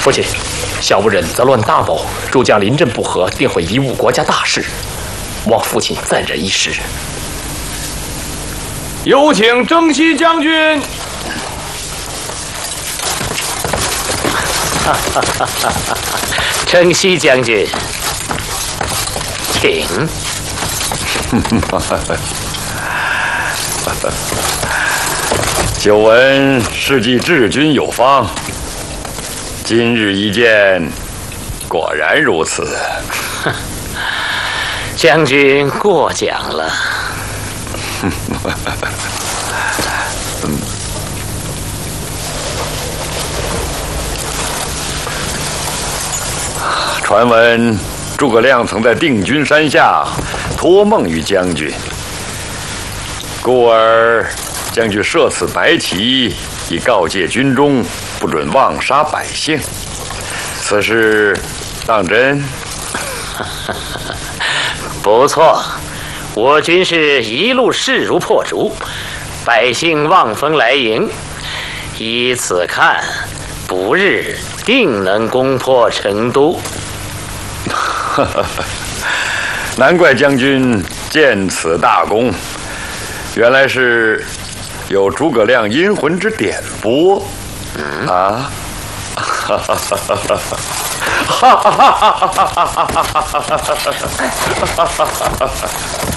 父亲，小不忍则乱大谋，诸将临阵不和，定会贻误国家大事。望父亲暂忍一时。 有请征西将军。 征西将军，请。 久闻世纪治军有方，今日一见，果然如此。 将军过奖了。 传闻诸葛亮曾在定军山下托梦于将军，故而将军设此白旗，以告诫军中不准妄杀百姓。此事当真？ 不错，我军是一路势如破竹，百姓望风来迎。依此看，不日定能攻破成都。 难怪将军见此大功，原来是有诸葛亮阴魂之点拨啊！哈哈哈哈哈！哈哈哈哈哈！